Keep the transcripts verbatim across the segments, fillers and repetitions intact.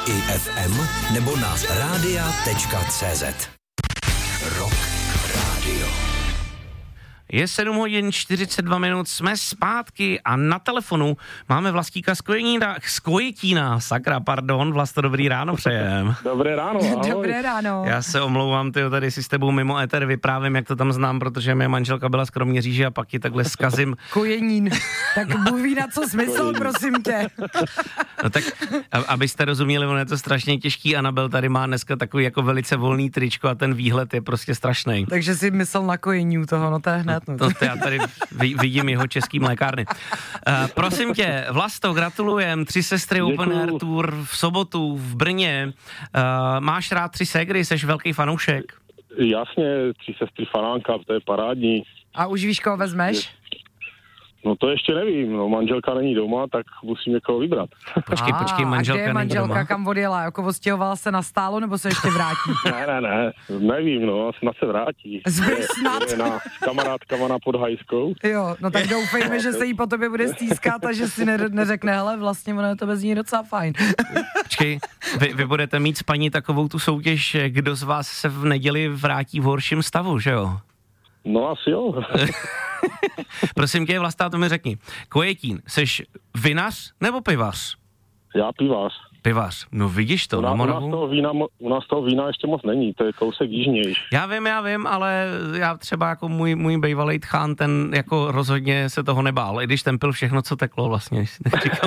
i ef em nebo na rádia tečka cé zet. Rock Radio. Je sedm hodin čtyřicet dva minut, jsme zpátky a na telefonu máme Vlastíka z Kojetína, z Kojetína, sakra, pardon, Vlasto, dobrý ráno přejem. Dobré ráno, ahoj. Dobré ráno. Já se omlouvám, tyjo, tady si s tebou mimo éter vyprávím, jak to tam znám, protože mě manželka byla z Kroměříže a pak ji takhle zkazím. Kojenín, tak mluví na co smysl, prosím tě. No tak, abyste rozuměli, ono je to strašně těžký, Anabel tady má dneska takový jako velice volný tričko a ten výhled je prostě strašný. Takže si myslel na kojení u toho, no to je hned. To, to já tady vidím jeho český mlékárny. Uh, prosím tě, Vlasto, gratulujem, Tři sestry Děkuju. Open Air Tour v sobotu v Brně. Uh, máš rád Tři ségry, jsi velký fanoušek? Jasně, Tři sestry Fanánka, to je parádní. A už víš, koho vezmeš? No to ještě nevím, no manželka není doma, tak musím někoho vybrat. Počkej, počkej, A manželka kde je není manželka, doma? kam odjela? Jako odstěhovala se na stálo, nebo se ještě vrátí? Ne, ne, ne, nevím, no, snad se vrátí. Zbyt snad. Je na, s kamarádkama na Podhajskou. Jo, no tak doufejme, že se jí po tobě bude stýskat a že si ne- neřekne, hele, vlastně ono je to bez ní docela fajn. Počkej, vy, vy budete mít s paní takovou tu soutěž, kdo z vás se v neděli vrátí v horším stavu, že jo? No asi jo. Prosím tě, Vlastá, to mi řekni. Kojetín, seš vinař nebo pivař? Já pivář. Pivař, no vidíš to, U, na nás, u, nás Moravu. toho vína, mo- u nás toho vína ještě moc není, to je kousek jižnější. Já vím, já vím, ale já třeba jako můj, můj bývalý tchán, ten jako rozhodně se toho nebál, i když ten pil všechno, co teklo vlastně, když si tak říkám.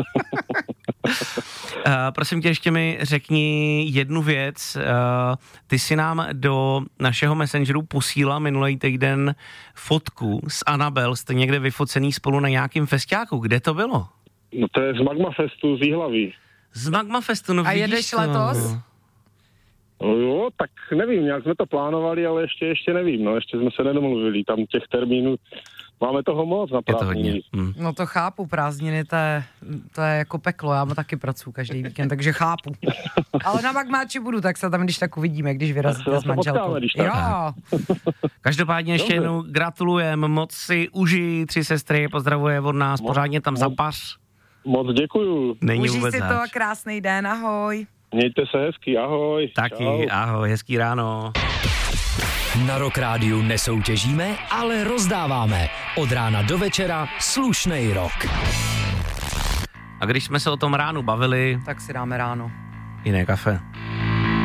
Uh, prosím tě, ještě mi řekni jednu věc. Uh, ty si nám do našeho messengeru posílal minulý týden fotku s Anabel, jste někde vyfocený spolu na nějakým festiáku. Kde to bylo? No to je z Magma Festu z Jihlavy. Z Magma Festu, no A vidíš jedeš to. letos? No jo, tak nevím, nějak jsme to plánovali, ale ještě, ještě nevím, no, ještě jsme se nedomluvili, tam těch termínů, máme toho moc na Je to hodně. prázdniny. Hmm. No to chápu, prázdniny, to je, to je jako peklo, já taky pracuji každý víkend, takže chápu. Ale na Magmáči budu, tak se tam když tak uvidíme, když vyrazíte Tak s se manželkou. potkáme, když tak. Jo, Každopádně ještě Dobře. jednou gratulujem, moc si užij Tři sestry, pozdravuje od nás, Moc- pořádně tam moc- zapař. Moc děkuju, Není užij vůbec si to a zač. krásný den, ahoj. mějte se hezky, ahoj. Taky, Čau. ahoj, hezký ráno. Na Rock Rádiu nesoutěžíme, ale rozdáváme. Od rána do večera slušnej rock. A když jsme se o tom ránu bavili, Tak si dáme ráno. jiné kafe.